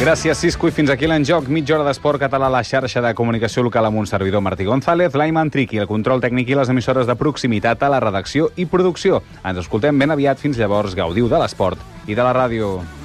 Gràcies, Cisco, i fins aquí l'enjoc. Mitja hora d'esport català a la xarxa de comunicació local amb un servidor, Martí González, l'Aiman Triqui, el control tècnic i les emissores de proximitat a la redacció i producció. Ens escoltem ben aviat. Fins llavors, gaudiu de l'esport i de la ràdio.